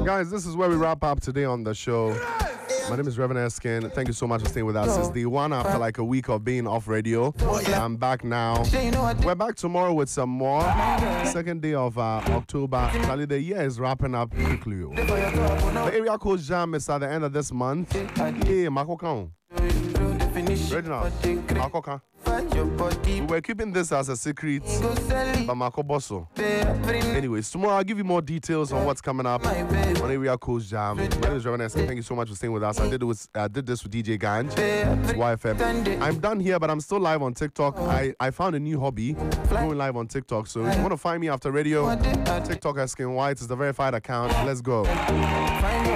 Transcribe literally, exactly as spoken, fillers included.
Guys, this is where we wrap up today on the show. My name is Reverend Eskin. Thank you so much for staying with us. It's the one after like a week of being off radio. I'm back now. We're back tomorrow with some more. Second day of uh, October. Actually, the year is wrapping up quickly. The area code jam is at the end of this month. Yeah, Makokan. Ready now? Makokan. We were keeping this as a secret, but Marco Bosso. Anyways, tomorrow I'll give you more details on what's coming up on Area Coach Jam. My name is Reverend Eskin. Thank you so much for staying with us. I did, with, I did this with D J Ganj, Y F M. I'm done here, but I'm still live on TikTok. I, I found a new hobby, going live on TikTok. So if you want to find me after radio, TikTok Eskin White is the verified account. Let's go.